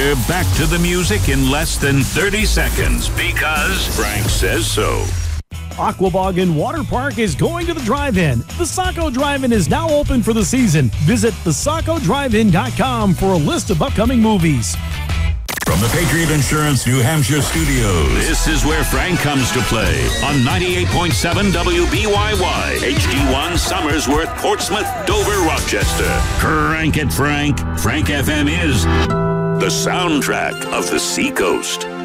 We're back to the music in less than 30 seconds because Frank says so. Aquabog and Water Park is going to the drive-in. The Saco Drive-In is now open for the season. Visit thesacodrivein.com for a list of upcoming movies. From the Patriot Insurance New Hampshire studios, this is where Frank comes to play on 98.7 WBYY, HD1 Somersworth, Portsmouth, Dover, Rochester. Crank it, Frank. Frank FM is the soundtrack of the Seacoast.